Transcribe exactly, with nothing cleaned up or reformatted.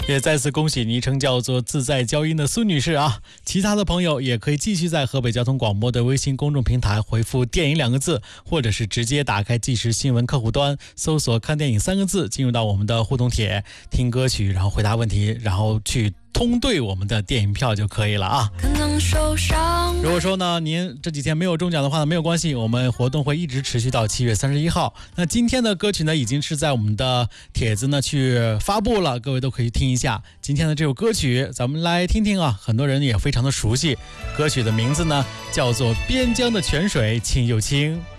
也再次恭喜昵称叫做自在交音的苏女士啊！其他的朋友也可以继续在河北交通广播的微信公众平台回复电影两个字，或者是直接打开即时新闻客户端搜索看电影三个字，进入到我们的互动帖，听歌曲，然后回答问题，然后去通兑我们的电影票就可以了啊。如果说呢您这几天没有中奖的话呢，没有关系，我们活动会一直持续到七月三十一号。那今天的歌曲呢已经是在我们的帖子呢去发布了，各位都可以听一下今天的这首歌曲，咱们来听听啊，很多人也非常的熟悉，歌曲的名字呢叫做边疆的泉水清又清。